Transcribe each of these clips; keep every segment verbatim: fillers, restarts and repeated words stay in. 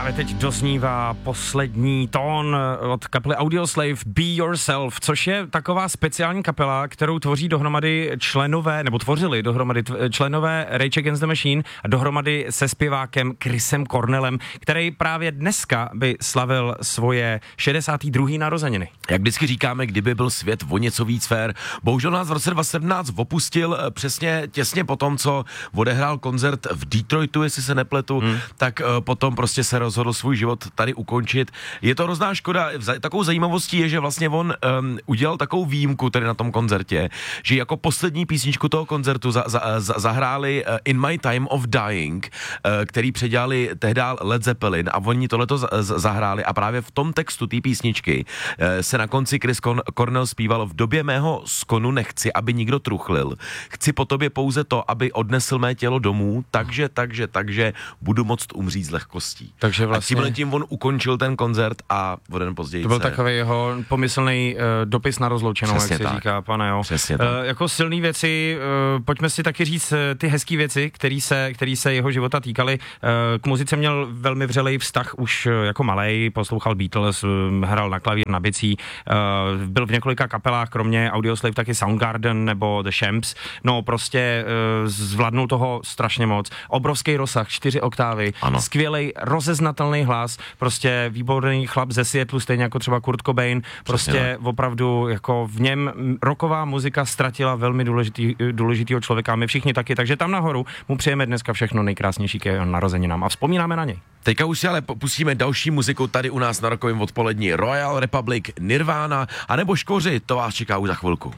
právě teď doznívá poslední tón od kapely Audioslave Be Yourself, což je taková speciální kapela, kterou tvoří dohromady členové, nebo tvořili dohromady členové Rage Against the Machine a dohromady se zpěvákem Chrisem Cornellem, který právě dneska by slavil svoje šedesáté druhé narozeniny. Jak vždycky říkáme, kdyby byl svět o něco víc fér. Bohužel nás v roce dva tisíce sedmnáct opustil přesně těsně po tom, co odehrál koncert v Detroitu, jestli se nepletu, hmm. tak uh, potom prostě se rozhodl svůj život tady ukončit. Je to hrozná škoda. Takovou zajímavostí je, že vlastně on um, udělal takovou výjimku tady na tom koncertě, že jako poslední písničku toho koncertu za, za, za, zahráli uh, In My Time of Dying, uh, který předělali tehdy Led Zeppelin a oni tohleto z, z, zahráli a právě v tom textu té písničky uh, se na konci Chris Cornell zpíval: v době mého skonu nechci, aby nikdo truchlil. Chci po tobě pouze to, aby odnesl mé tělo domů, takže, takže, takže budu moct umřít z lehkostí. Takže vlastně... A tímhle tím on ukončil ten koncert a o den později to byl se... takový jeho pomyslný uh, dopis na rozloučenou, Přesně jak se tak. říká, pane jo. Přesně uh, tak. Jako silný věci, uh, pojďme si taky říct uh, ty hezký věci, který se, který se jeho života týkaly. Uh, k muzice měl velmi vřelej vztah už uh, jako malej, poslouchal Beatles, uh, hrál na klavír, na bicí, uh, byl v několika kapelách, kromě Audioslave taky Soundgarden nebo The Champs. No prostě uh, zvládnul toho strašně moc. Obrovský rozsah, čtyři oktávy, ano. Skvělej, rozeznatelný hlas, prostě výborný chlap ze Seattlu, stejně jako třeba Kurt Cobain, prostě Přesně. opravdu jako v něm rocková muzika ztratila velmi důležitý, důležitýho člověka, my všichni taky, takže tam nahoru mu přejeme dneska všechno nejkrásnější k jeho narozeninám a vzpomínáme na něj. Teďka už si ale pustíme další muziku tady u nás na Rokovém odpolední. Royal Republic, Nirvana, anebo Škoři, to vás čeká už za chvilku.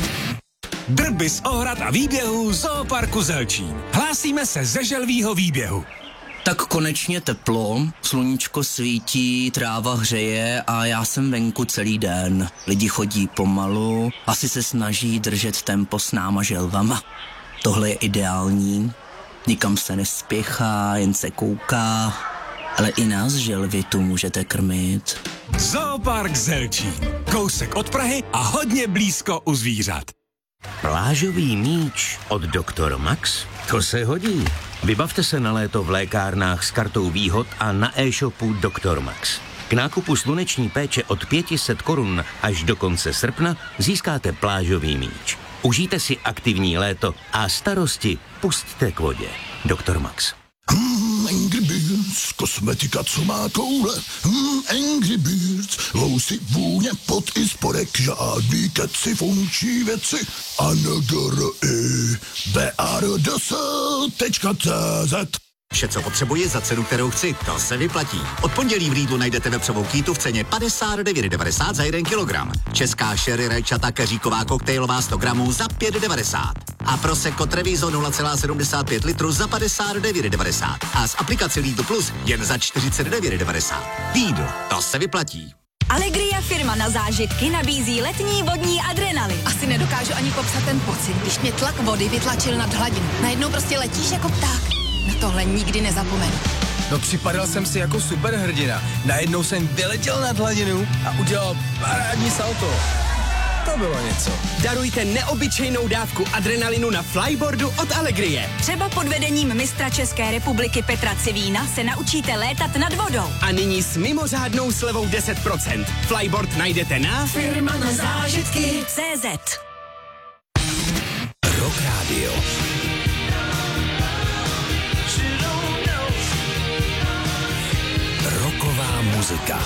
Drby z ohrad a výběhů Zooparku Zelčín. Hlásíme se ze želvýho výběhu. Tak konečně teplo, sluníčko svítí, tráva hřeje a já jsem venku celý den. Lidi chodí pomalu, asi se snaží držet tempo s náma želvama. Tohle je ideální, nikam se nespěchá, jen se kouká, ale i nás želvy tu můžete krmit. Zoopark Zelčín, kousek od Prahy a hodně blízko u zvířat. Plážový míč od doktor Max? To se hodí. Vybavte se na léto v lékárnách s kartou výhod a na e-shopu doktor Max. K nákupu sluneční péče od pět set korun až do konce srpna získáte plážový míč. Užijte si aktivní léto a starosti pusťte k vodě. doktor Max. Hmm, Angry Birds, kosmetika, co má koule. Hmm, Angry Birds, housy, vůně, pot i spodek, žádný keci, funkční věci. A N G R I B R D S tečka cé zet. Vše, co potřebuji za cenu, kterou chci, to se vyplatí. Od pondělí v Lidlu najdete vepřovou kýtu v ceně padesát devět devadesát za jeden kilogram. Česká sherry rajčata keříková koktejlová sto gramů za pět devadesát. A Prosecco Treviso nula celá sedmdesát pět litru za padesát devět devadesát. A z aplikace Lidl Plus jen za čtyřicet devět devadesát. Lidl, to se vyplatí. Allegria, firma na zážitky, nabízí letní vodní adrenalin. Asi nedokážu ani popsat ten pocit, když mě tlak vody vytlačil nad hladinu. Najednou prostě letíš jako pták. Na tohle nikdy nezapomenu. No připadal jsem si jako superhrdina. Najednou jsem vyletěl nad hladinu a udělal parádní salto. To bylo něco. Darujte neobyčejnou dávku adrenalinu na flyboardu od Allegrie. Třeba pod vedením mistra České republiky Petra Civína se naučíte létat nad vodou. A nyní s mimořádnou slevou deset procent. Flyboard najdete na firma na zážitky tečka cé zet. Rock Radio. Roková muzika.